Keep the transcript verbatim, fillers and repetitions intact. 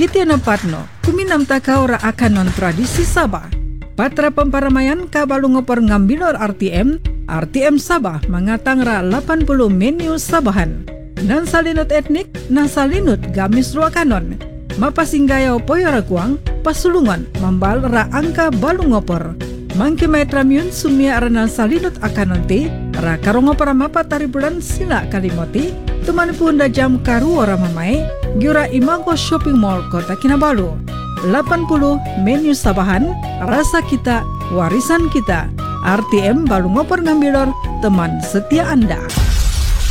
Gitiana Patno, kuminam takaura akan non tradisi Sabah. Patra pemparamayan kabalu ngopor ngambilor R T M, R T M Sabah mengatangra delapan puluh menu Sabahan. Nan salinut etnik, nan salinut gamis ruakanon. Mapasinggayau poyora kuang, pasulungan mambal ra angka balu ngopor. Mangki maetramiun sumia aranal salinut akanonti, ra karongopora mapa tari bulan sila kalimoti, teman punda jam karu ora mamai, giura Imago Shopping Mall Kota Kinabalu. delapan puluh menu Sabahan, rasa kita, warisan kita. R T M balu ngopor ngambilor, teman setia Anda.